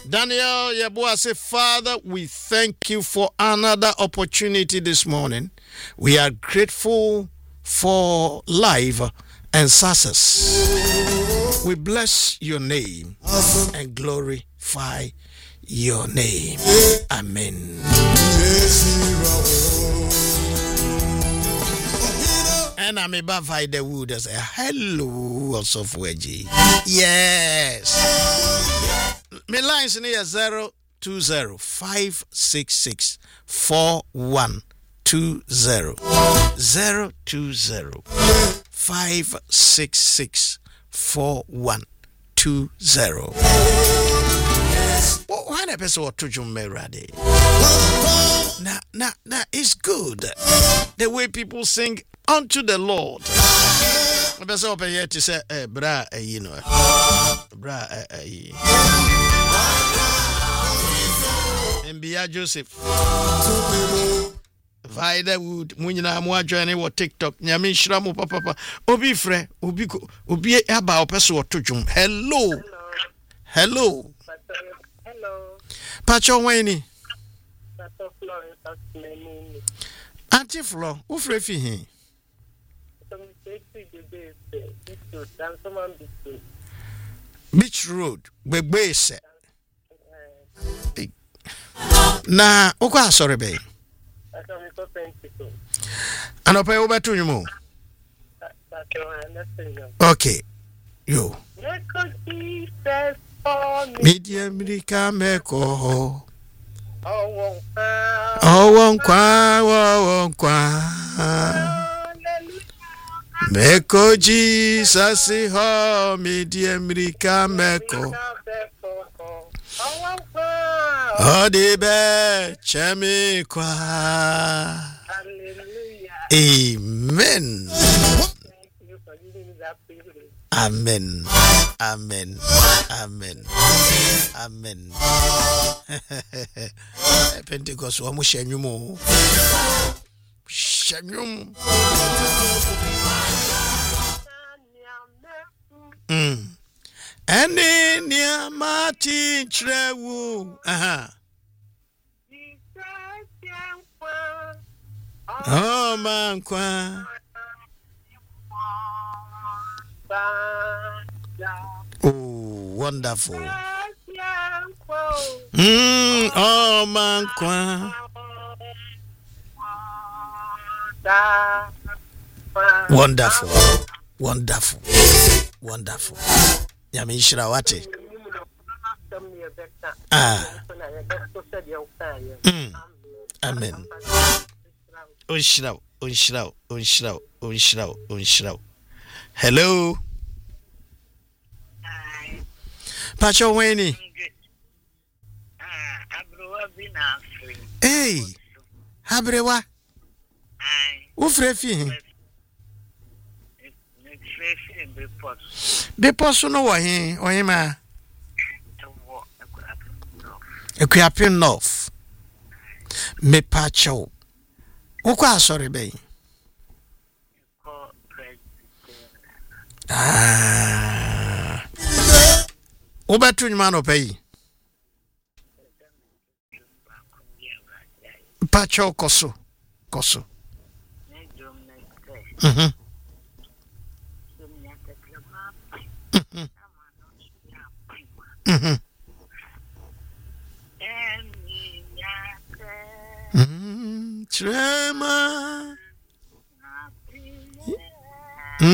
Daniel Yabua say, Father, we thank you for another opportunity this morning. We are grateful for life and success. We bless your name and glorify your name. Amen. And I'm about by the wood as a hello also for yes. My lines in here 020-566-4120 020-566-4120. What episode to Jumerade? Now, it's good the way people sing unto the Lord. I best open here to say, bra, you know, bra, Mbia Joseph. Vida wood, Munina Moa journey or TikTok, Yamin Shramu Papa, Obi Fre, Obi Aba Peso to Jum. Hello. Hello. Hello. Pacho Wayne. Auntie Flo, who frefi he? Beach Road, Bebese. Na, okwa sorry be. Anope over to you more. Okay. Yo. Media America meko. Oh, kwa. Meko Jesus ho media America meko. Odibe chemi kwa. Amen. Amen. Amen. Amen. Amen. Pentecost wa mushenyumo. Shenyum. Eni ni amati trewu. Aha. Oh man kwa. Oh, wonderful. Oh man kwa. Wonderful. Wonderful. Wonderful. Yamishira wate. Amen. Unshirao. Hello. Hi. Pacho Weni. Hey. Habrewa. Ufrefi. Bepos no wahi ohima. Ekuapin North. Me pacho. Ukwa sorry be. Obetu nyuma no pay. Pacho koso. Trema